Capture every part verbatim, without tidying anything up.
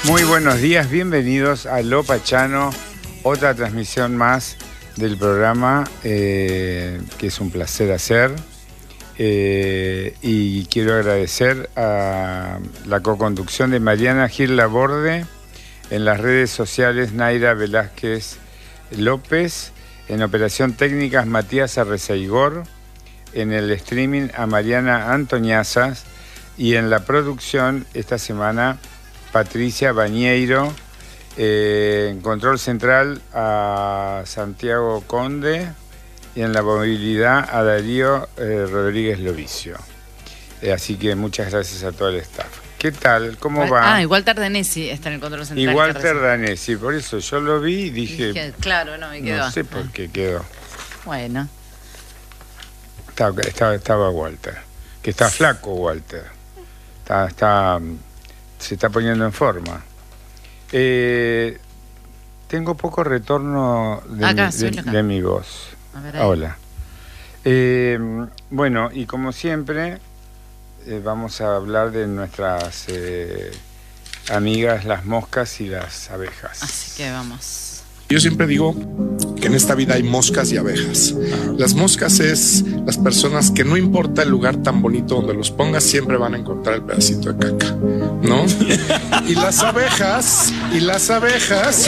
Muy buenos días, bienvenidos a Lo Pachano, otra transmisión más del programa eh, que es un placer hacer. Eh, y quiero agradecer a la coconducción de Mariana Gil Laborde, en las redes sociales Naira Velázquez López, en operación técnicas Matías Arrezaigor, en el streaming a Mariana Antoniazas y en la producción esta semana Patricia Bañeiro, eh, en control central a Santiago Conde y en la movilidad a Darío eh, Rodríguez Lovicio. Eh, así que muchas gracias a todo el staff. ¿Qué tal? ¿Cómo Igual, va? Ah, igual Danesi está en el control central. Y Walter Danesi, por eso yo lo vi y dije... dije claro, no me quedó. No sé por qué quedó. Bueno. Estaba, estaba, estaba Walter, que está flaco Walter. Está, está, se está poniendo en forma. Eh, tengo poco retorno de, acá, mi, de, de mi voz. A ver, Hola. Eh, bueno, y como siempre, eh, vamos a hablar de nuestras eh, amigas las moscas y las abejas. Así que vamos. Yo siempre digo que en esta vida hay moscas y abejas. Las moscas es las personas que no importa el lugar tan bonito donde los pongas, siempre van a encontrar el pedacito de caca, ¿no? Y las abejas, y las abejas...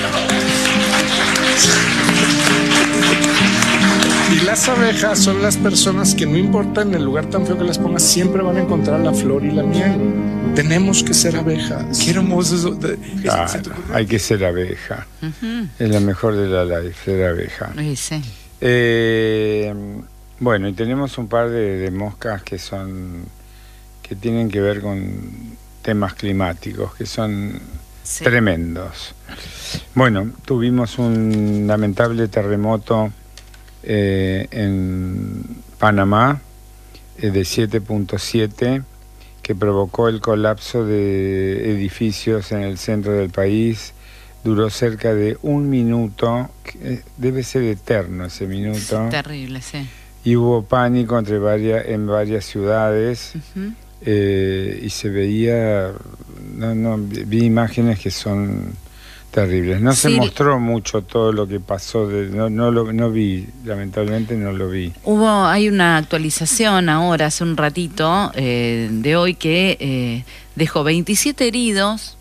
Y las abejas son las personas que no importa en el lugar tan feo que las pongas, siempre van a encontrar la flor y la miel. Tenemos que ser abejas. Qué hermoso eso. Claro, hay que ser abeja. Uh-huh. Es la mejor de la life, ser abeja. Sí, sí. Eh, bueno, y tenemos un par de, de moscas que son que tienen que ver con temas climáticos, que son sí. tremendos. Bueno, tuvimos un lamentable terremoto Eh, en Panamá eh, de siete punto siete que provocó el colapso de edificios en el centro del país. Duró cerca de un minuto, que debe ser eterno ese minuto. Sí, terrible, sí. Y hubo pánico entre varias, en varias ciudades. Uh-huh. eh, y se veía, no, no, vi imágenes que son terribles. No sí. se mostró mucho todo lo que pasó, de, no, no, lo, no vi, lamentablemente no lo vi. Hubo, hay una actualización ahora, hace un ratito, eh, de hoy, que eh, dejó veintisiete heridos,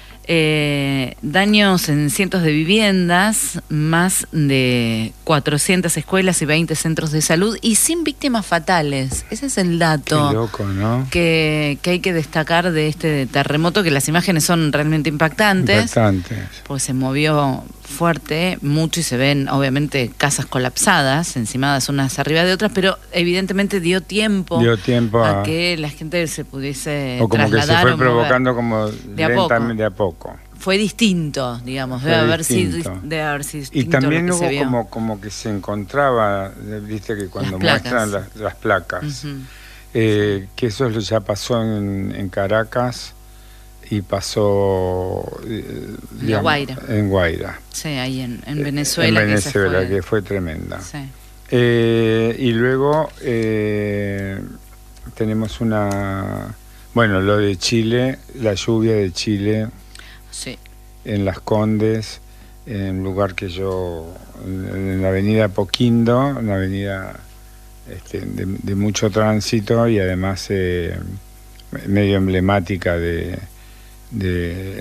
eh, daños en cientos de viviendas, más de cuatrocientas escuelas y veinte centros de salud, y sin víctimas fatales. Ese es el dato. Qué loco, ¿no? que, que hay que destacar de este terremoto, que las imágenes son realmente impactantes. Impactantes. Pues se movió fuerte, mucho, y se ven obviamente casas colapsadas, encimadas unas arriba de otras, pero evidentemente dio tiempo, dio tiempo a, a que la gente se pudiese o como trasladar, que se fue provocando como de a lentamente, poco. de a poco. Fue distinto, digamos, fue debe haber, distinto. sido, debe haber sido distinto. Y también lo que hubo se vio. como, como que se encontraba, viste que cuando las muestran las, las placas, uh-huh. eh, sí. que eso ya pasó en, en Caracas y pasó eh, digamos, Guaira. en Guaira. Sí, ahí en, en Venezuela. En Venezuela, que, fue... que fue tremenda. Sí. Eh, y luego eh, tenemos una... Bueno, lo de Chile, la lluvia de Chile, sí. en Las Condes, en un lugar que yo, en la avenida Poquindo, una avenida este, de, de mucho tránsito y además eh, medio emblemática de, de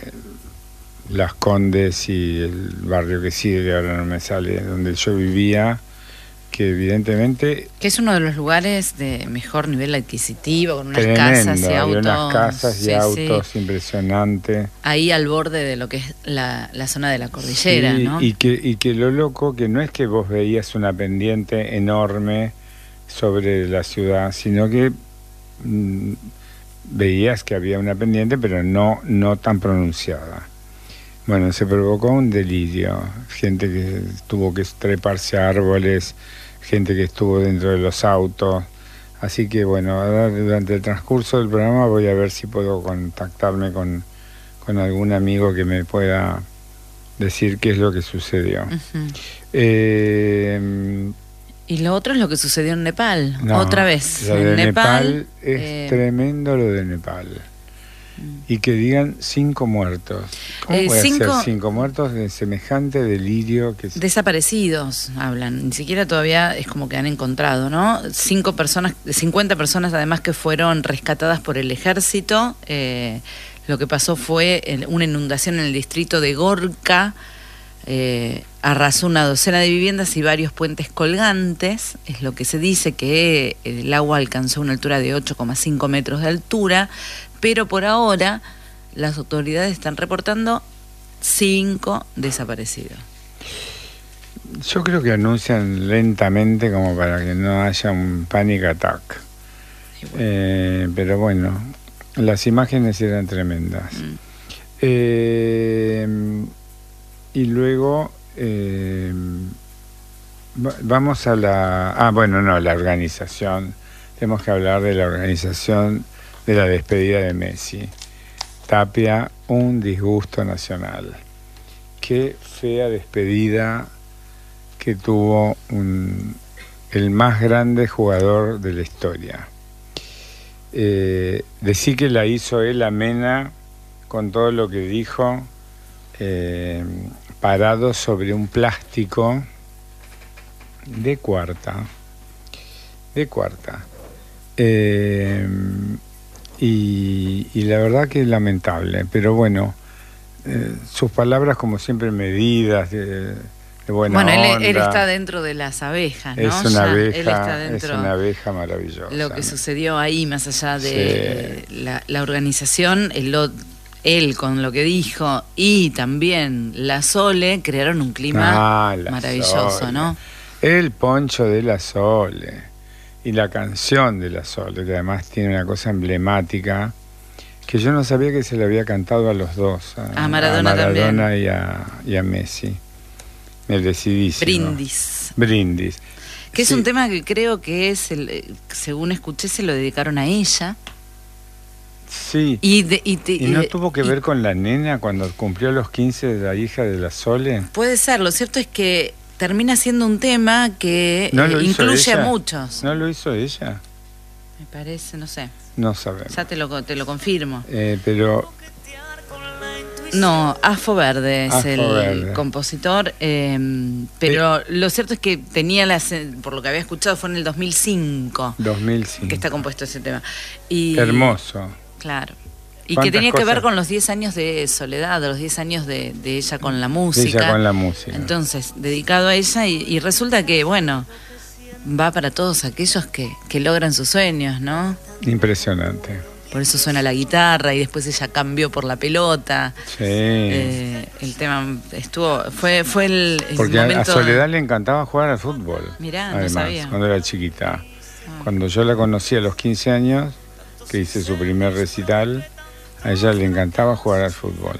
Las Condes y el barrio que sigue, que ahora no me sale, donde yo vivía, que evidentemente... Que es uno de los lugares de mejor nivel adquisitivo, con unas tremendo, casas y autos. unas casas y sí, autos sí. impresionante. Ahí al borde de lo que es la, la zona de la cordillera, sí, ¿no? Y que, y que lo loco, que no es que vos veías una pendiente enorme sobre la ciudad, sino que mmm, veías que había una pendiente, pero no, no tan pronunciada. Bueno, se provocó un delirio, gente que tuvo que treparse a árboles, gente que estuvo dentro de los autos, así que bueno, durante el transcurso del programa voy a ver si puedo contactarme con, con algún amigo que me pueda decir qué es lo que sucedió. Uh-huh. eh, y lo otro es lo que sucedió en Nepal, no, otra vez. Lo en de Nepal, Nepal es eh... tremendo lo de Nepal. y que digan cinco muertos. ¿Cómo Eh, puede cinco- ser cinco muertos de semejante delirio? Que se- Desaparecidos, hablan. Ni siquiera todavía es como que han encontrado, ¿no? Cinco personas, cincuenta personas además que fueron rescatadas por el ejército. Eh, lo que pasó fue en- una inundación en el distrito de Gorka. Eh, arrasó una docena de viviendas y varios puentes colgantes. Es lo que se dice, que el agua alcanzó una altura de ocho coma cinco metros de altura, pero por ahora las autoridades están reportando cinco desaparecidos. Yo creo que anuncian lentamente como para que no haya un panic attack. Y bueno. Eh, pero bueno, las imágenes eran tremendas. Mm. Eh, y luego eh, va- vamos a la... Ah, bueno, no, la organización. Tenemos que hablar de la organización de la despedida de Messi. Tapia, un disgusto nacional. Qué fea despedida que tuvo un, el más grande jugador de la historia. Eh, decir que la hizo él amena con todo lo que dijo, eh, parado sobre un plástico de cuarta, de cuarta. Eh, y, y la verdad que es lamentable, pero bueno, eh, sus palabras como siempre medidas, de, de buena Bueno, él, onda. él está dentro de las abejas, ¿no? Es una Ya, abeja, él está es dentro. una abeja maravillosa. Lo que ¿no? sucedió ahí, más allá de Sí. eh, la, la organización, el, lo- él con lo que dijo y también la Sole crearon un clima Ah, la maravilloso, Sole. ¿no? El poncho de la Sole y la canción de la Sole, que además tiene una cosa emblemática que yo no sabía que se le había cantado a los dos, a, A Maradona Maradona y, a, y a Messi. Merecidísimo. Brindis. Brindis. Que es Sí. un tema que creo que es, el, eh, según escuché, se lo dedicaron a ella. Sí. Y, de- y te- ¿Y no y- tuvo que y ver con la nena cuando cumplió los quince de la hija de la Sole? puede ser, lo cierto es que termina siendo un tema que ¿No eh, lo hizo incluye ella? a muchos. ¿No lo hizo ella? Me parece, no sé. No sabemos. Ya te lo, te lo confirmo. Eh, pero No, Afo Verde es Afo el Verde. compositor, eh, pero lo cierto es que tenía las, por lo que había escuchado fue en el dos mil cinco dos mil cinco. que está compuesto ese tema. Y, Hermoso. Claro. Y que ¿Cuántas tenía que ver cosas? con los diez años de soledad, los diez años de, de ella con la De música. ella con la música. Entonces, dedicado a ella y, y resulta que, bueno, va para todos aquellos que, que logran sus sueños, ¿no? Impresionante. Por eso suena la guitarra y después ella cambió por la pelota. Sí. Eh, el tema estuvo, fue, fue el, el Porque a- momento. a Soledad le encantaba jugar al fútbol. Mirá, no además, sabía. cuando era chiquita. Ah. Cuando yo la conocí a los quince años, que hice su primer recital, a ella le encantaba jugar al fútbol.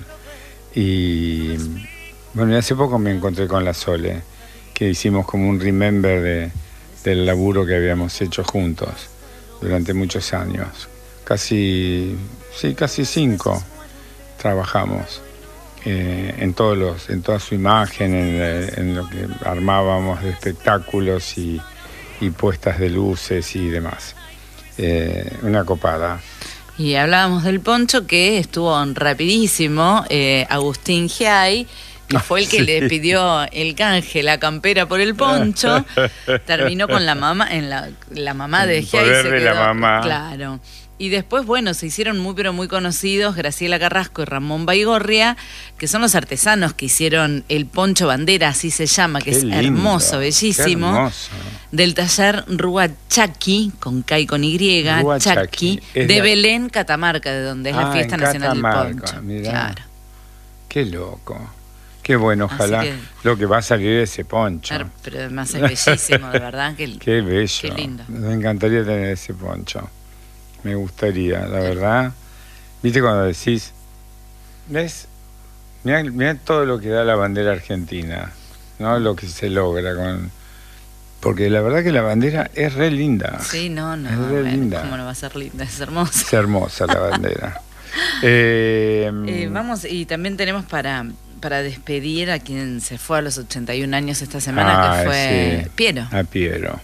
Y bueno, y hace poco me encontré con la Sole, que hicimos como un remember de, del laburo que habíamos hecho juntos durante muchos años. Casi, sí, casi cinco trabajamos eh, en todos los, en toda su imagen, en, eh, en lo que armábamos de espectáculos y, y puestas de luces y demás. Eh, una copada. Y hablábamos del poncho que estuvo rapidísimo, eh, Agustín Giai, que fue el que Sí. le pidió el canje, la campera por el poncho, terminó con la mamá, en la, la mamá de El Giai poder se de la quedó, mamá. claro. Y después, bueno, se hicieron muy pero muy conocidos Graciela Carrasco y Ramón Baigorria, que son los artesanos que hicieron el poncho bandera, así se llama, que Qué es lindo, hermoso, qué bellísimo. hermoso. Del taller Rúa Chaki, con K y con Y, Rúa Chaki, Chaki, es de la- Belén, Catamarca, de donde es la Ah, fiesta en nacional Catamarca, del poncho. mirá. Claro. Qué loco. Qué bueno, Así ojalá que- lo que va a salir de ese poncho. Claro, pero además es bellísimo, de verdad. Que Qué bello. Qué lindo. Me encantaría tener ese poncho. Me gustaría, la verdad. Viste cuando decís, ¿ves? Mirá, mirá todo lo que da la bandera argentina, ¿no? Lo que se logra con... Porque la verdad que la bandera es re linda. Sí, no, no. Es re bueno, linda. ¿cómo no va a ser linda? Es hermosa. Es hermosa la bandera. eh, Eh, vamos, y también tenemos para, para despedir a quien se fue a los ochenta y un años esta semana, Ay, que fue sí. Piero. A Piero.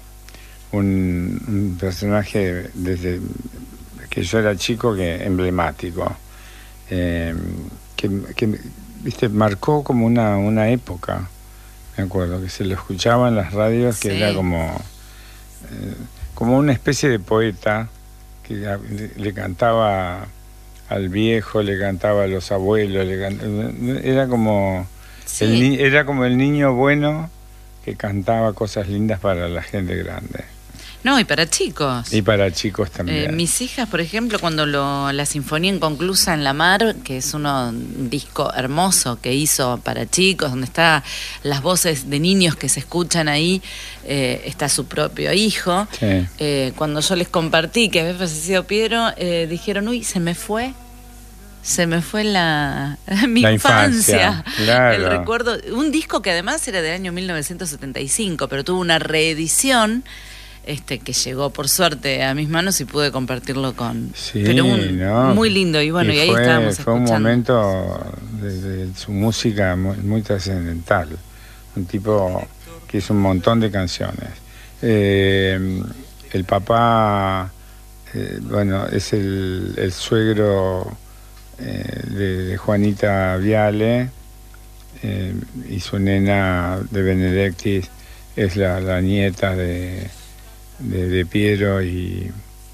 Un, un personaje desde que yo era chico que emblemático. eh, que, que viste, marcó como una, una época. Me acuerdo que se lo escuchaba en las radios, que sí. Era como, eh, como una especie de poeta que le, le cantaba al viejo, le cantaba a los abuelos, le cantaba, era como sí. el, era como el niño bueno que cantaba cosas lindas para la gente grande. No, y para chicos. Y para chicos también. Eh, mis hijas, por ejemplo, cuando lo, la Sinfonía Inconclusa en la Mar, que es uno, un disco hermoso que hizo para chicos, donde están las voces de niños que se escuchan ahí, eh, está su propio hijo. Sí. Eh, cuando yo les compartí que había fallecido Piero, eh, dijeron, uy, se me fue. Se me fue la mi la infancia, infancia claro. El recuerdo. Un disco que además era del año mil novecientos setenta y cinco, pero tuvo una reedición este que llegó por suerte a mis manos y pude compartirlo con... Sí, pero un, ¿no? Muy lindo, y bueno, y, y ahí fue, estábamos fue escuchando. Un momento de, de su música muy, muy trascendental. Un tipo que hizo un montón de canciones. Eh, el papá, eh, bueno, es el, el suegro eh, de, de Juanita Viale, eh, y su nena de Benedictis es la, la nieta de... De, de Piero y,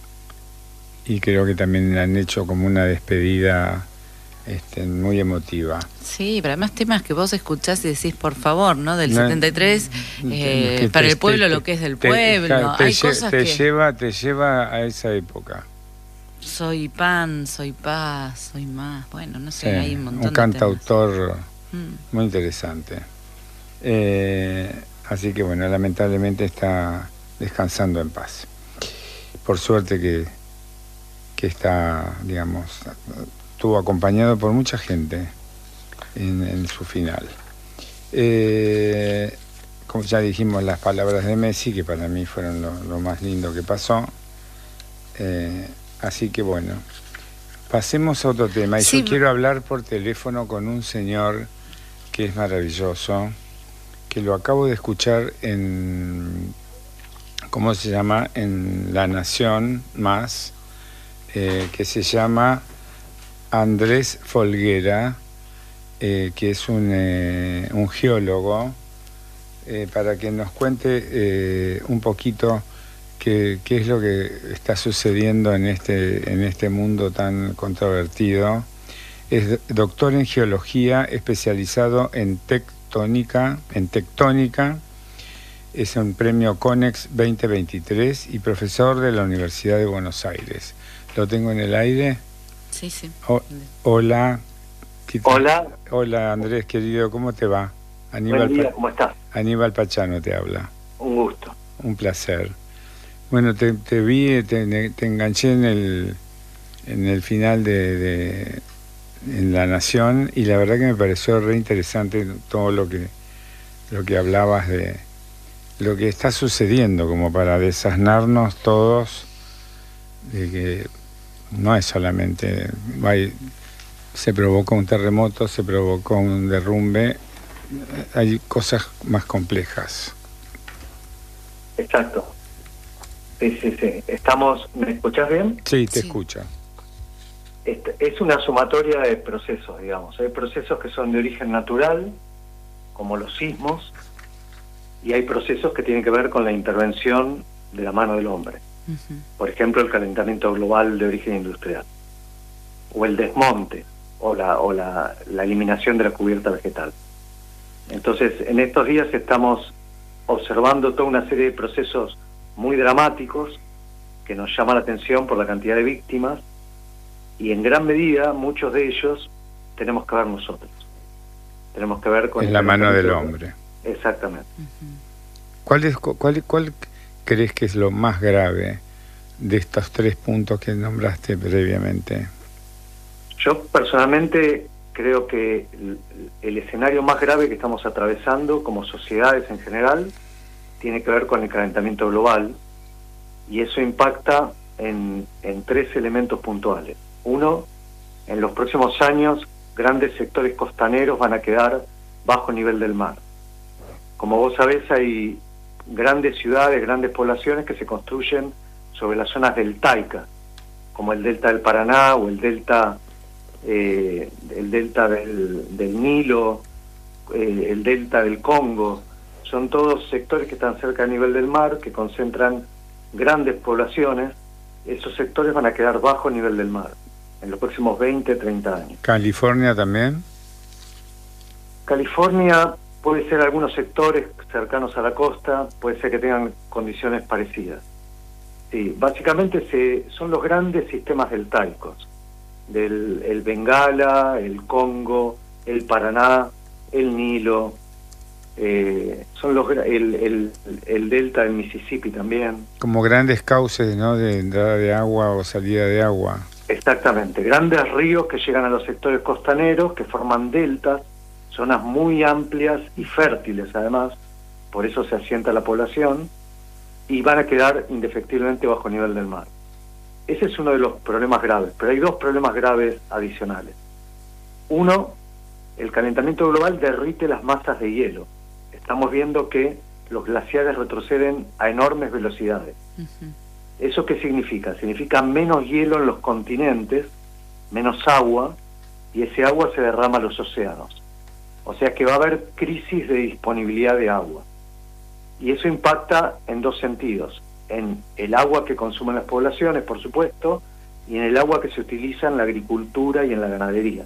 y creo que también han hecho como una despedida este, muy emotiva. Sí, pero además temas que vos escuchás y decís, por favor, ¿no? Del no, setenta y tres, eh, te, para te, el pueblo te, lo que es del te, pueblo. Te, Hay te, cosas te que... lleva, te lleva a esa época. Soy pan, soy paz, soy más. Bueno, no sé, sí, hay un montón un de cantautor mm. muy interesante. Eh, así que bueno, lamentablemente está descansando en paz. Por suerte que, que está, digamos, estuvo acompañado por mucha gente en, en su final. Eh, como ya dijimos, las palabras de Messi, que para mí fueron lo, lo más lindo que pasó. Eh, así que bueno, pasemos a otro tema. Y sí, yo quiero hablar por teléfono con un señor que es maravilloso, que lo acabo de escuchar en... ¿Cómo se llama? En La Nación Más, eh, que se llama Andrés Folguera, eh, que es un, eh, un geólogo, eh, para que nos cuente eh, un poquito qué, qué es lo que está sucediendo en este, en este mundo tan controvertido. Es doctor en geología, especializado en tectónica, en tectónica. Es un premio CONEX veinte veintitrés y profesor de la Universidad de Buenos Aires. ¿Lo tengo en el aire? Sí, sí. O, hola. Hola. Hola, Andrés, querido, ¿cómo te va? Aníbal Buen día, ¿cómo estás? Aníbal Pachano te habla. Un gusto. Un placer. Bueno, te, te vi, te, te enganché en el, en el final de, de en La Nación, y la verdad que me pareció re interesante todo lo que, lo que hablabas de lo que está sucediendo, como para desasnarnos todos de que no es solamente hay, se provocó un terremoto, se provocó un derrumbe, hay cosas más complejas. Exacto. Sí, sí, sí. Estamos, ¿me escuchás bien? Sí, te sí. escucho. Este, es una sumatoria de procesos, digamos. Hay procesos que son de origen natural, como los sismos, y hay procesos que tienen que ver con la intervención de la mano del hombre. Uh-huh. Por ejemplo, el calentamiento global de origen industrial, o el desmonte, o la o la, la eliminación de la cubierta vegetal. Entonces, en estos días estamos observando toda una serie de procesos muy dramáticos que nos llaman la atención por la cantidad de víctimas, y en gran medida muchos de ellos tenemos que ver nosotros. Tenemos que ver con... En la mano del hombre. Exactamente. Uh-huh. ¿Cuál es, cuál, ¿Cuál crees que es lo más grave de estos tres puntos que nombraste previamente? Yo personalmente creo que el, el escenario más grave que estamos atravesando como sociedades en general tiene que ver con el calentamiento global, y eso impacta en, en tres elementos puntuales. Uno, en los próximos años grandes sectores costaneros van a quedar bajo nivel del mar. Como vos sabés, hay grandes ciudades, grandes poblaciones que se construyen sobre las zonas deltaicas, como el delta del Paraná o el delta eh, el delta del, del Nilo, eh, el delta del Congo. Son todos sectores que están cerca del nivel del mar, que concentran grandes poblaciones. Esos sectores van a quedar bajo nivel del mar en los próximos veinte, treinta años. ¿California también? California puede ser algunos sectores cercanos a la costa, puede ser que tengan condiciones parecidas. Sí, básicamente se, son los grandes sistemas deltaicos, del el Bengala, el Congo, el Paraná, el Nilo, eh, son los el, el, el delta del Mississippi también. Como grandes cauces, ¿no?, de entrada de agua o salida de agua. Exactamente, grandes ríos que llegan a los sectores costaneros, que forman deltas, zonas muy amplias y fértiles además, por eso se asienta la población, y van a quedar indefectiblemente bajo nivel del mar. Ese es uno de los problemas graves, pero hay dos problemas graves adicionales. Uno, el calentamiento global derrite las masas de hielo. Estamos viendo que los glaciares retroceden a enormes velocidades. Uh-huh. ¿Eso qué significa? Significa menos hielo en los continentes, menos agua, y ese agua se derrama a los océanos. O sea que va a haber crisis de disponibilidad de agua. Y eso impacta en dos sentidos: en el agua que consumen las poblaciones, por supuesto, y en el agua que se utiliza en la agricultura y en la ganadería.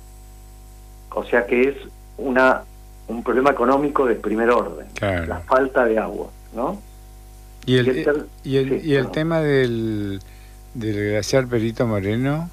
O sea que es una un problema económico de primer orden, claro. La falta de agua, ¿no? Y el, y el, ter... y el, sí, y el tema del, del glaciar Perito Moreno.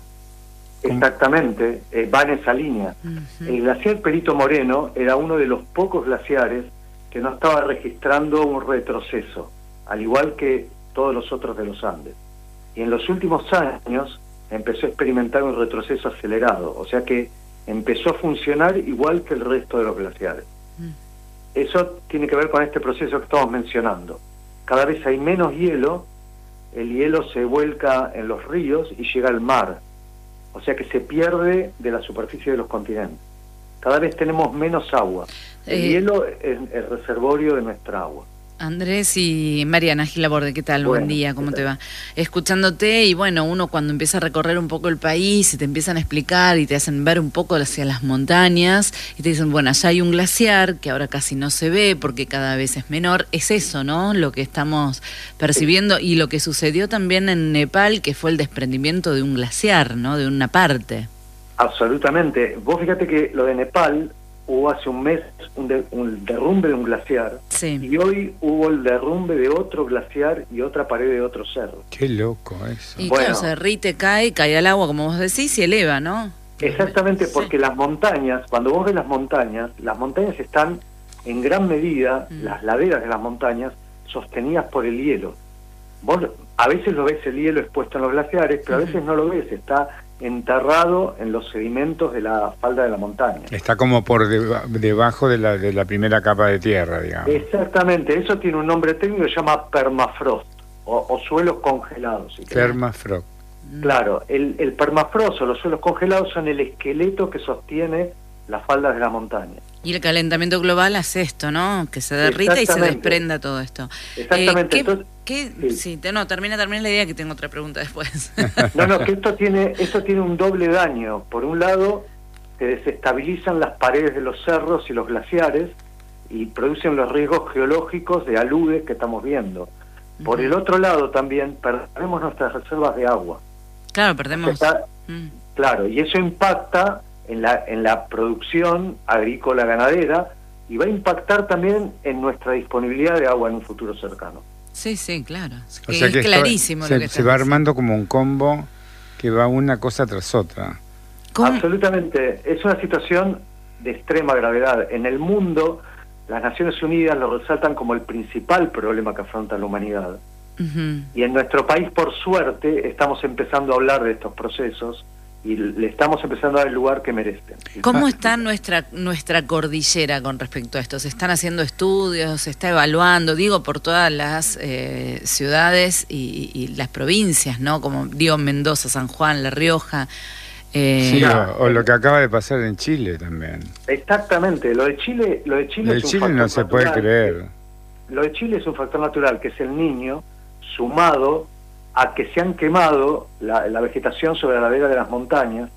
Exactamente, eh, va en esa línea. Uh-huh. El glaciar Perito Moreno era uno de los pocos glaciares que no estaba registrando un retroceso, al igual que todos los otros de los Andes. Y en los últimos años empezó a experimentar un retroceso acelerado, o sea que empezó a funcionar igual que el resto de los glaciares. Uh-huh. Eso tiene que ver con este proceso que estamos mencionando. Cada vez hay menos hielo, el hielo se vuelca en los ríos y llega al mar. O sea que se pierde de la superficie de los continentes. Cada vez tenemos menos agua. El eh, hielo es el reservorio de nuestra agua. Andrés y Mariana Gilaborde, ¿qué tal? Bueno, buen día, ¿cómo te va? Escuchándote, y bueno, uno cuando empieza a recorrer un poco el país y te empiezan a explicar y te hacen ver un poco hacia las montañas y te dicen, bueno, allá hay un glaciar que ahora casi no se ve porque cada vez es menor. Es eso, ¿no?, lo que estamos percibiendo, y lo que sucedió también en Nepal, que fue el desprendimiento de un glaciar, ¿no?, de una parte. Absolutamente. Vos fíjate que lo de Nepal, hubo hace un mes un, de, un derrumbe de un glaciar, sí. Y hoy hubo el derrumbe de otro glaciar y otra pared de otro cerro. Qué loco eso. Y bueno, claro, se derrite, cae, cae al agua, como vos decís, y eleva, ¿no? Exactamente, porque sí. Las montañas, cuando vos ves las montañas, las montañas están en gran medida, mm. las laderas de las montañas, sostenidas por el hielo. Vos a veces lo ves el hielo expuesto en los glaciares, pero a veces no lo ves, está enterrado en los sedimentos de la falda de la montaña. Está como por deba debajo de la, de la primera capa de tierra, digamos. Exactamente, eso tiene un nombre técnico que se llama permafrost, o, o suelos congelados. Si permafrost. Claro, el, el permafrost o los suelos congelados son el esqueleto que sostiene las faldas de la montaña. Y el calentamiento global hace esto, ¿no? Que se derrita y se desprenda todo esto. Exactamente. Eh, ¿qué, Entonces, qué, sí. Sí, te, no, termina, termina la idea, que tengo otra pregunta después. No, no, que esto tiene, esto tiene un doble daño. Por un lado, se desestabilizan las paredes de los cerros y los glaciares y producen los riesgos geológicos de aludes que estamos viendo. Por uh-huh. el otro lado también perdemos nuestras reservas de agua. Claro, perdemos. Está, uh-huh. Claro, y eso impacta en la en la producción agrícola ganadera y va a impactar también en nuestra disponibilidad de agua en un futuro cercano. Sí, sí, claro. O sea es que clarísimo esto, lo se, que se va armando como un combo que va una cosa tras otra. ¿Cómo? Absolutamente, es una situación de extrema gravedad. En el mundo, las Naciones Unidas lo resaltan como el principal problema que afronta la humanidad. Uh-huh. Y en nuestro país, por suerte, estamos empezando a hablar de estos procesos y le estamos empezando a dar el lugar que merecen. ¿Cómo está nuestra nuestra cordillera con respecto a esto? ¿Se están haciendo estudios? ¿Se está evaluando? Digo, por todas las eh, ciudades y, y las provincias, ¿no? Como digo, Mendoza, San Juan, La Rioja. Eh... Sí, o, o lo que acaba de pasar en Chile también. Exactamente. Lo de Chile, lo de Chile, lo de es un Chile factor no se natural. puede creer. Lo de Chile es un factor natural, que es el Niño, sumado a que se han quemado la, la vegetación sobre la ladera de las montañas,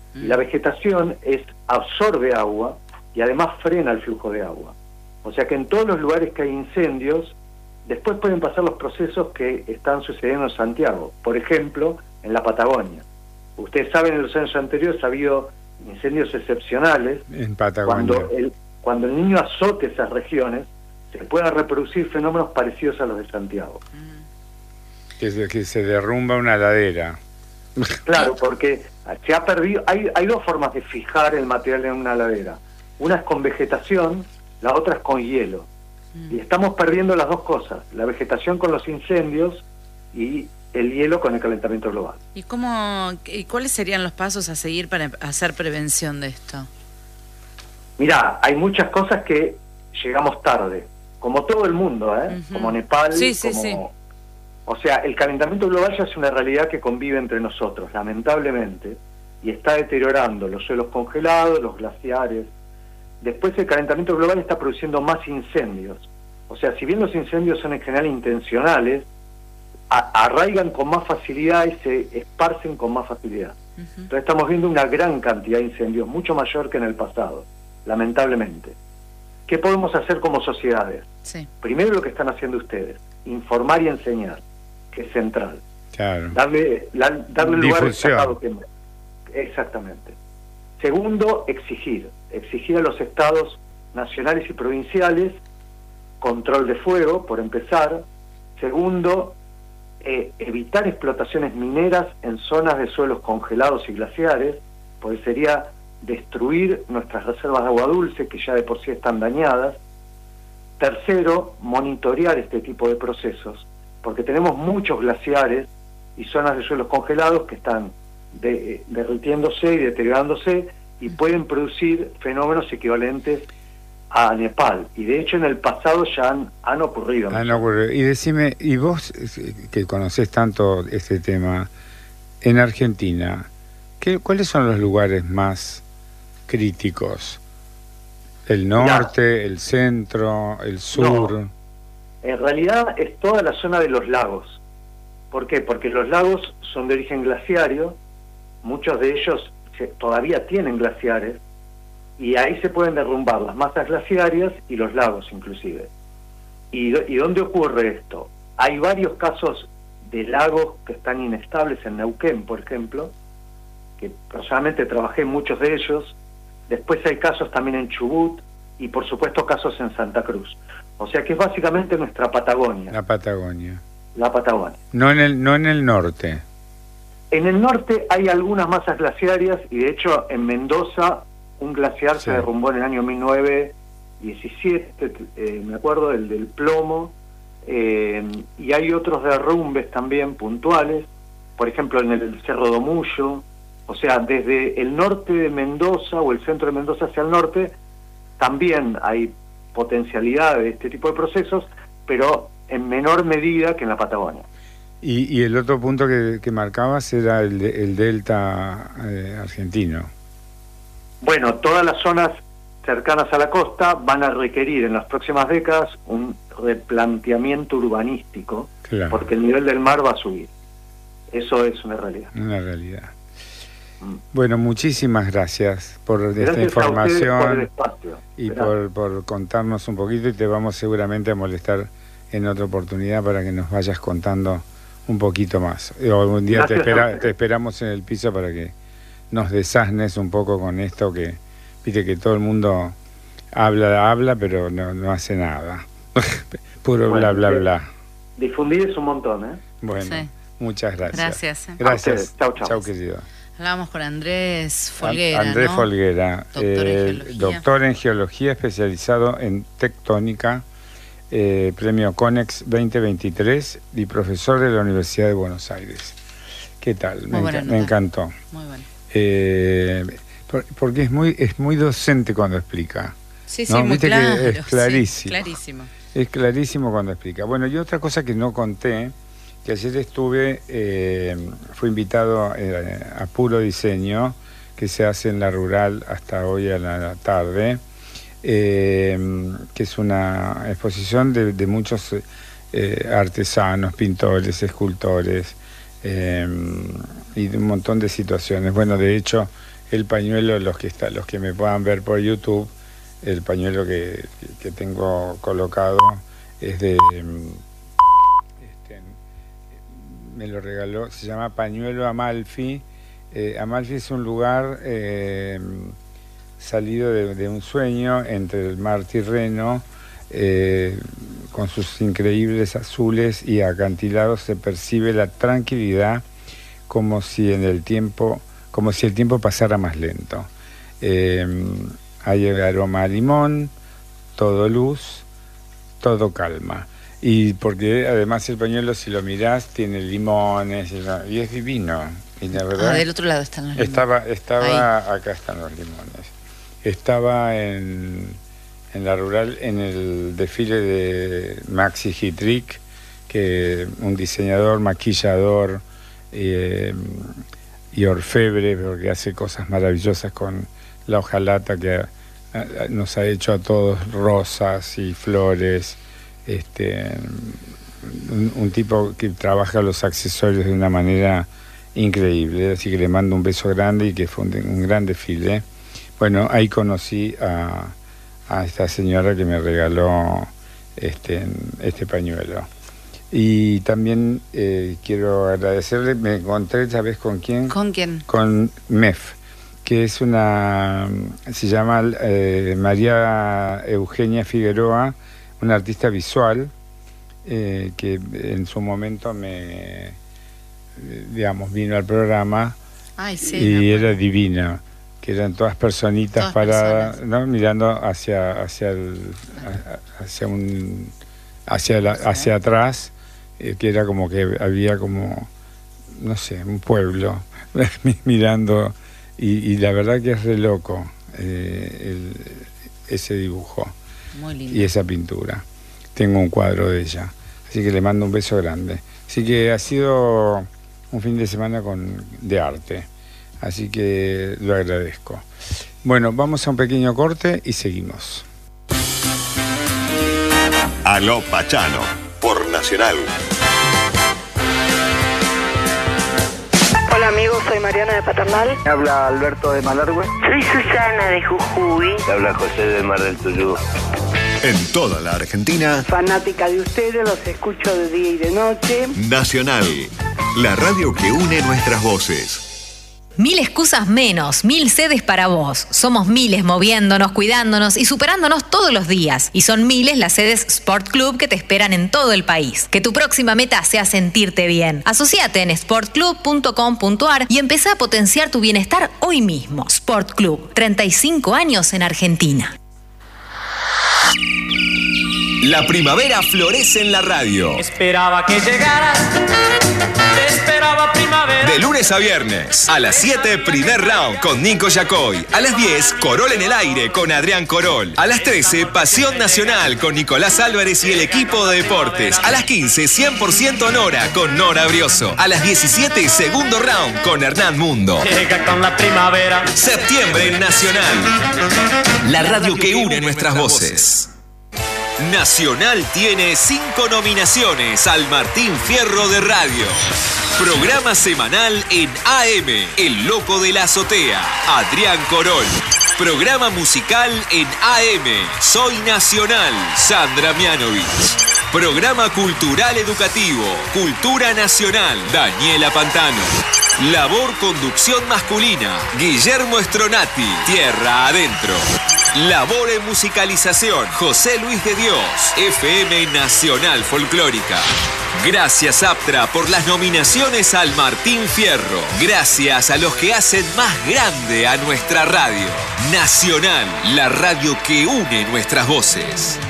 Y la vegetación es absorbe agua y además frena el flujo de agua. O sea que en todos los lugares que hay incendios, después pueden pasar los procesos que están sucediendo en Santiago. Por ejemplo, en la Patagonia. Ustedes saben, en los años anteriores ha habido incendios excepcionales. En Patagonia. Cuando el, cuando el niño azote esas regiones, se puedan reproducir fenómenos parecidos a los de Santiago. Que se, que se derrumba una ladera. Claro, porque se ha perdido, hay, hay dos formas de fijar el material en una ladera. Una es con vegetación, la otra es con hielo. Mm. Y estamos perdiendo las dos cosas, la vegetación con los incendios y el hielo con el calentamiento global. ¿Y cómo, y cuáles serían los pasos a seguir para hacer prevención de esto? Mirá, hay muchas cosas que llegamos tarde, como todo el mundo, ¿eh? Uh-huh. Como Nepal, sí, sí, como... sí. O sea, el calentamiento global ya es una realidad que convive entre nosotros, lamentablemente, y está deteriorando los suelos congelados, los glaciares. Después el calentamiento global está produciendo más incendios. O sea, si bien los incendios son en general intencionales, a- arraigan con más facilidad y se esparcen con más facilidad. Uh-huh. Entonces estamos viendo una gran cantidad de incendios, mucho mayor que en el pasado, lamentablemente. ¿Qué podemos hacer como sociedades? Sí. Primero lo que están haciendo ustedes, informar y enseñar, que es central. Claro. Darle, la, darle lugar Difusión. que exactamente. Segundo, exigir. Exigir a los estados nacionales y provinciales control de fuego, por empezar. Segundo, eh, evitar explotaciones mineras en zonas de suelos congelados y glaciares, porque sería destruir nuestras reservas de agua dulce, que ya de por sí están dañadas. Tercero, monitorear este tipo de procesos, porque tenemos muchos glaciares y zonas de suelos congelados que están de, eh, derritiéndose y deteriorándose y pueden producir fenómenos equivalentes a Nepal. Y de hecho en el pasado ya han, han ocurrido. Han ocurrido. Y decime, y vos que conocés tanto este tema, en Argentina, ¿qué, ¿cuáles son los lugares más críticos? ¿El norte, ya. el centro, el sur? No, en realidad es toda la zona de los lagos. ¿Por qué? Porque los lagos son de origen glaciario, muchos de ellos se, todavía tienen glaciares, y ahí se pueden derrumbar las masas glaciarias y los lagos inclusive. ¿Y, y dónde ocurre esto? Hay varios casos de lagos que están inestables en Neuquén, por ejemplo, que personalmente trabajé en muchos de ellos. Después hay casos también en Chubut y por supuesto casos en Santa Cruz. O sea que es básicamente nuestra Patagonia. La Patagonia. La Patagonia. No en el, no en el norte. En el norte hay algunas masas glaciarias y de hecho en Mendoza un glaciar sí. se derrumbó en el año mil novecientos diecisiete, eh, me acuerdo, el del Plomo, eh, y hay otros derrumbes también puntuales, por ejemplo en el Cerro Domullo. O sea, desde el norte de Mendoza o el centro de Mendoza hacia el norte, también hay potencialidad de este tipo de procesos, pero en menor medida que en la Patagonia. Y, y el otro punto que, que marcabas era el, de, el delta eh, argentino. Bueno, todas las zonas cercanas a la costa van a requerir en las próximas décadas un replanteamiento urbanístico, claro. porque el nivel del mar va a subir. Eso es una realidad. Una realidad. Bueno, muchísimas gracias por gracias esta información por el espacio. y por, por contarnos un poquito, y te vamos seguramente a molestar en otra oportunidad para que nos vayas contando un poquito más. O algún día te, espera, te esperamos en el piso para que nos desasnes un poco con esto, que viste que todo el mundo habla, habla, pero no, no hace nada. Puro bueno, bla, bla, bla. Difundir es un montón, ¿eh? Bueno, sí. Muchas gracias. Gracias. Eh. Gracias. Chau, chau. Chau, querido. Hablábamos con Andrés Folguera, Andrés ¿no? Folguera, doctor, eh, en geología. doctor en geología, especializado en tectónica, eh, premio CONEX veinte veintitrés y profesor de la Universidad de Buenos Aires. ¿Qué tal? Me, enca me encantó. Muy bueno. Eh, por, porque es muy es muy docente cuando explica. Sí, sí, ¿no? muy Viste claro. que es clarísimo. Sí, clarísimo. Es clarísimo cuando explica. Bueno, y otra cosa que no conté, que ayer estuve, eh, fui invitado eh, a Puro Diseño, que se hace en la Rural hasta hoy a la tarde, eh, que es una exposición de, de muchos eh, artesanos, pintores, escultores, eh, y de un montón de situaciones. Bueno, de hecho, el pañuelo, los que está, los que me puedan ver por YouTube, el pañuelo que, que tengo colocado es de... Este, me lo regaló, se llama Pañuelo Amalfi. Eh, Amalfi es un lugar eh, salido de, de un sueño entre el mar Tirreno, eh, con sus increíbles azules y acantilados se percibe la tranquilidad como si en el tiempo, como si el tiempo pasara más lento. Eh, hay aroma a limón, todo luz, todo calma. Y porque además el pañuelo, si lo mirás, tiene limones y es divino. Y la verdad, ah, del otro lado están los limones. Estaba, estaba acá están los limones. Estaba en, en la rural, en el desfile de Maxi Hitrick, que un diseñador, maquillador eh, y orfebre, porque hace cosas maravillosas con la hojalata que a, a, nos ha hecho a todos rosas y flores. Este, un, un tipo que trabaja los accesorios de una manera increíble, así que le mando un beso grande y que fue un, un gran desfile. Bueno, ahí conocí a, a esta señora que me regaló este, este pañuelo. Y también eh, quiero agradecerle, me encontré, ¿sabes con quién? ¿Con quién? Con MEF, que es una, se llama eh, María Eugenia Figueroa, una artista visual eh, que en su momento me, digamos, vino al programa. Ay, sí, y era divina, que eran todas personitas todas paradas, personas, ¿no? Mirando hacia hacia el, hacia un hacia la, hacia atrás, eh, que era como que había como, no sé, un pueblo mirando, y, y la verdad que es re loco eh, el, ese dibujo. Muy lindo. Y esa pintura. Tengo un cuadro de ella. Así que le mando un beso grande. Así que ha sido un fin de semana con, de arte. Así que lo agradezco. Bueno, vamos a un pequeño corte y seguimos. Aló Pachano, por Nacional. Hola amigos, soy Mariana de Paternal. Me habla Alberto de Malargüe. Soy Susana de Jujuy. Me habla José de Mar del Tuyú. En toda la Argentina. Fanática de ustedes, los escucho de día y de noche. Nacional, la radio que une nuestras voces. Mil excusas menos, mil sedes para vos. Somos miles moviéndonos, cuidándonos y superándonos todos los días. Y son miles las sedes Sport Club que te esperan en todo el país. Que tu próxima meta sea sentirte bien. Asociate en sport club punto com punto a r y empezá a potenciar tu bienestar hoy mismo. Sport Club, treinta y cinco años en Argentina. La primavera florece en la radio. Esperaba que llegaras, te esperaba primavera. De lunes a viernes, a las siete, primer round con Nico Yacoy. A las diez, Corol en el aire con Adrián Corol. A las trece, Pasión Nacional con Nicolás Álvarez y el equipo de deportes. A las quince, cien por ciento Nora con Nora Brioso. A las diecisiete, segundo round con Hernán Mundo. Llega con la primavera. Septiembre en Nacional. La radio que une nuestras voces. Nacional tiene cinco nominaciones al Martín Fierro de Radio. Programa semanal en A M, El Loco de la Azotea, Adrián Corol. Programa musical en A M, Soy Nacional, Sandra Mianovich. Programa cultural educativo, Cultura Nacional, Daniela Pantano. Labor conducción masculina, Guillermo Stronati, Tierra Adentro. Labor en musicalización, José Luis de Dios, F M Nacional Folclórica. Gracias Aptra por las nominaciones al Martín Fierro. Gracias a los que hacen más grande a nuestra radio. Nacional, la radio que une nuestras voces.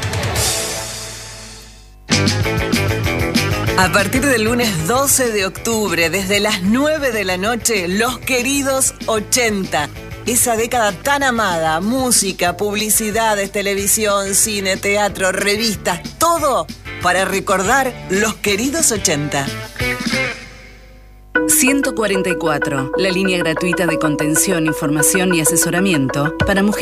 A partir del lunes doce de octubre, desde las nueve de la noche, Los Queridos ochenta. Esa década tan amada, música, publicidades, televisión, cine, teatro, revistas, todo para recordar Los Queridos ochenta. ciento cuarenta y cuatro, la línea gratuita de contención, información y asesoramiento para mujeres.